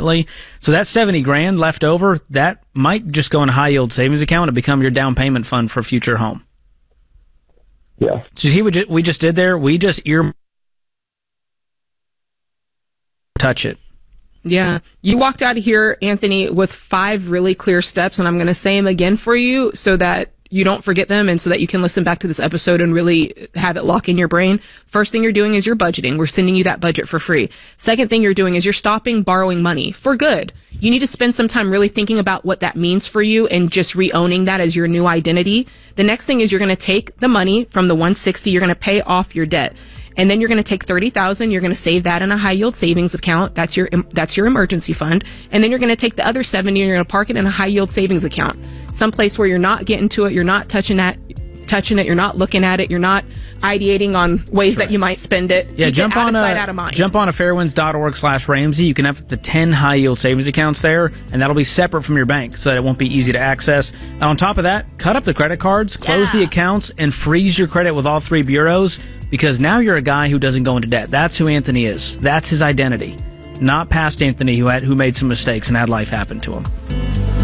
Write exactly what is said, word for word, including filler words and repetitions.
permanently. So that seventy grand left over, that might just go in a high yield savings account and become your down payment fund for a future home. Yeah. So you see what we just did there? We just ear touch it. Yeah. You walked out of here, Anthony, with five really clear steps, and I'm going to say them again for you so that you don't forget them and so that you can listen back to this episode and really have it lock in your brain. First thing you're doing is you're budgeting. We're sending you that budget for free. Second thing you're doing is you're stopping borrowing money for good. You need to spend some time really thinking about what that means for you and just re-owning that as your new identity. The next thing is you're going to take the money from the one hundred sixty, you're going to pay off your debt. And then you're going to take thirty thousand dollars, you're going to save that in a high yield savings account. That's your that's your emergency fund. And then you're going to take the other seventy and you're going to park it in a high yield savings account. Someplace where you're not getting to it, you're not touching that touching it, you're not looking at it, you're not ideating on ways that you might spend it. Yeah, Keep jump it out on of sight, a, out of mind. jump on a fairwinds.org slash Ramsey. You can have up to ten high yield savings accounts there, and that'll be separate from your bank so that it won't be easy to access. And on top of that, cut up the credit cards, close Yeah. the accounts, and freeze your credit with all three bureaus, because now you're a guy who doesn't go into debt. That's who Anthony is. That's his identity. Not past Anthony who had who made some mistakes and had life happen to him.